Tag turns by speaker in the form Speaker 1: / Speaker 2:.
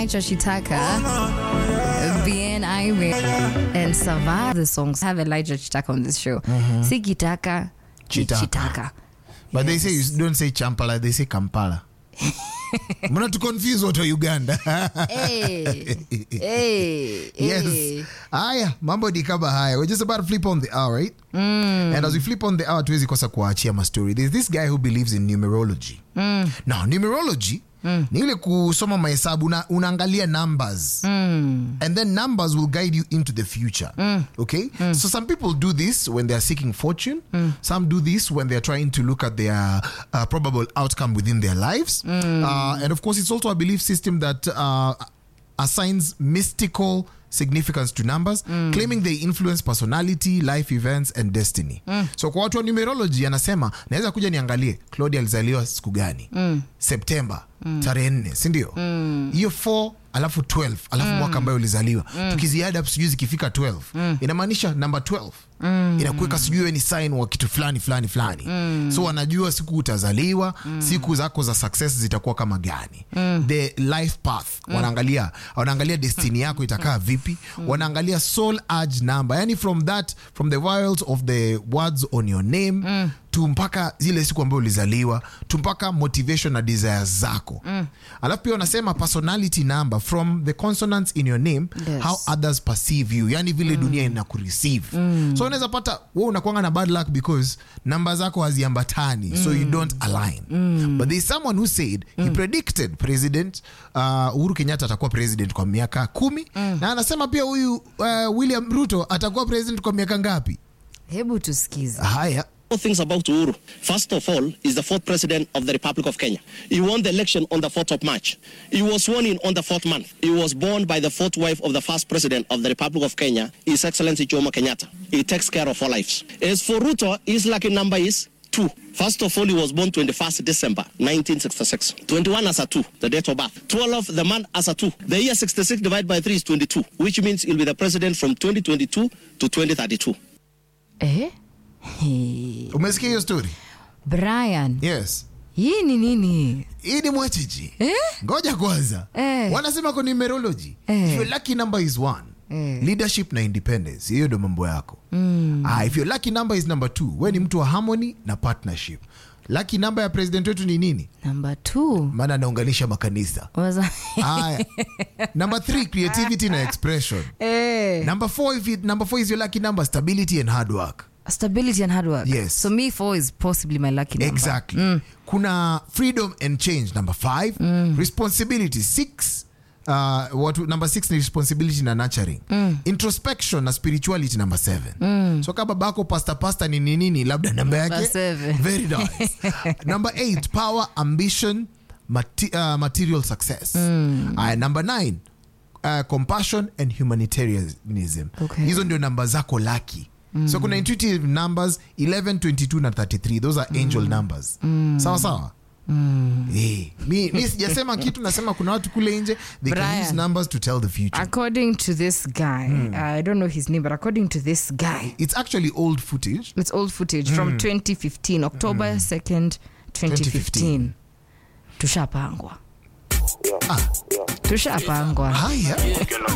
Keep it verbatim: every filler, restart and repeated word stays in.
Speaker 1: Elijah Chitaka, Bien Ivy, and Savannah. The songs have Elijah Chitaka on this show. Mm-hmm. Si Kitaka,
Speaker 2: Chitaka.
Speaker 1: Chitaka.
Speaker 2: But
Speaker 1: Yes.
Speaker 2: they say you don't say Champala, they say Kampala. Muna to confuse what Uganda.
Speaker 1: Hey, hey,
Speaker 2: Yes.
Speaker 1: hey.
Speaker 2: Aya, mambo di kaba haya. We're just about to flip on the hour, right?
Speaker 1: Mm.
Speaker 2: And as we flip on the hour, tuwezi kosa kuachia ma story. There's this guy who believes in numerology. Mm. Now, numerology mm. ni ile kusoma mahesabu una, unaangalia numbers. Mm. And then numbers will guide you into the future. Mm. Okay? Mm. So some people do this when they are seeking fortune. Mm. Some do this when they are trying to look at their uh, probable outcome within their lives. Mm. Uh, and of course, it's also a belief system that uh, assigns mystical significance to numbers, mm. claiming they influence personality, life events and destiny. Mm. So kwa watu wa numerology anasema naweza kuja niangalie Claudia alizaliwa siku gani? Mm. September, mm. tarehe nne, si ndio? Mm. Hiyo four alafu twelve, alafu mm. mwaka ambayo ulizaliwa. Mm. Tukiziada hapo sijui zikifika twelve, mm. inamaanisha number twelve. Mm. Inakuweka sijui ni sign wa kitu fulani fulani fulani. Mm. So wanajua siku utazaliwa, mm. siku zako za success zitakuwa kama gani. Mm. The life path. Mm. Wanaangalia, wanaangalia destiny yako itakaa vipi. Mm. Wanaangalia soul urge number. Yani from that, from the vowels of the words on your name, mm. to mpaka zile siku ambayo ulizaliwa, to mpaka motivation na desires zako. Mm. Alafu pia wanasema personality number from the consonants in your name, yes. how others perceive you. Yani vile mm. dunia inakureceive. Mm. So unaweza pata wewe unakuanga na bad luck because namba zako haziambatani, mm. so you don't align. Mm. But there's someone who said mm. he predicted president uh, Uhuru Kenyatta atakuwa president kwa miaka kumi, mm. na anasema pia huyu uh, William Ruto atakuwa president kwa miaka ngapi?
Speaker 1: Hebu tusikize.
Speaker 2: Haya.
Speaker 3: Things about Uhuru. First of all, is the fourth president of the Republic of Kenya. He won the election on the fourth of March. He was sworn in on the fourth month. He was born by the fourth wife of the first president of the Republic of Kenya, His Excellency Jomo Kenyatta. He takes care of all lives. As for Ruto, his lucky number is two. First of all, he was born twenty-first December nineteen sixty-six. twenty-one as a two, the date of birth. twelve, the month as a two. The year sixty-six divided by three is twenty-two, which means he'll be the president from twenty twenty-two to twenty thirty-two.
Speaker 1: Eh? Hey.
Speaker 2: Umesikia hiyo story?
Speaker 1: Brian.
Speaker 2: Yes.
Speaker 1: Hii ni nini?
Speaker 2: Hii ni mwechiji.
Speaker 1: Eh?
Speaker 2: Ngoja kwanza.
Speaker 1: Eh.
Speaker 2: Wanasema kwa numerology.
Speaker 1: Eh.
Speaker 2: If your lucky number is one, eh. leadership na independence, hiyo ndo mambo yako. Mm. Ah, if your lucky number is number two, wewe ni mtu wa harmony na partnership. Lucky number ya president wetu ni nini?
Speaker 1: Number two.
Speaker 2: Maana anaunganisha makanisa.
Speaker 1: Waza.
Speaker 2: Haya. Number three, creativity na expression.
Speaker 1: Eh.
Speaker 2: Number four, if it, number four is your lucky number, stability and hard work.
Speaker 1: Stability and hard work.
Speaker 2: Yes.
Speaker 1: So me four is possibly my lucky number.
Speaker 2: Exactly. Mm. Kuna freedom and change, number five. Mm. Responsibility, six. Uh, what number six ni responsibility na nurturing. Mm. Introspection na spirituality, number seven. Mm. So kama bako pasta pasta ni nini ni labda namba yake.
Speaker 1: Number seven.
Speaker 2: Very nice. Number eight, power, ambition, mati uh, material success. Mm. Uh, number nine, uh, compassion and humanitarianism.
Speaker 1: Okay.
Speaker 2: Hizo ndio namba zako lucky. Mm. So kuna intuitive numbers eleven, twenty-two na thirty-three. Those are angel mm. numbers. Mm. Sawa sawa. Mm. Hey, mi, mi sijasema kitu, nasema kuna watu kule nje they
Speaker 1: Brian,
Speaker 2: can use numbers to tell the future.
Speaker 1: According to this guy, mm. uh, I don't know his name, but according to this guy,
Speaker 2: it's actually old footage.
Speaker 1: It's old footage mm. from twenty fifteen, October second, twenty fifteen. Tushapangwa.
Speaker 2: Ah.
Speaker 1: Tushapangwa.
Speaker 2: Haya.